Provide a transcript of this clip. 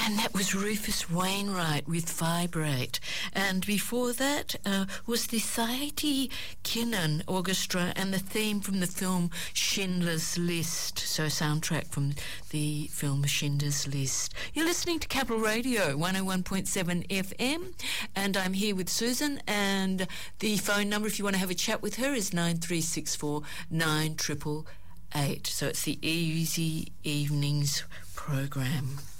And that was Rufus Wainwright with Vibrate. And before that was the Saiti Kinnan Orchestra and the theme from the film Schindler's List. So soundtrack from the film Schindler's List. You're listening to Capital Radio 101.7 FM, and I'm here with Susan, and the phone number if you want to have a chat with her is 9364 9888. So it's the Easy Evenings program.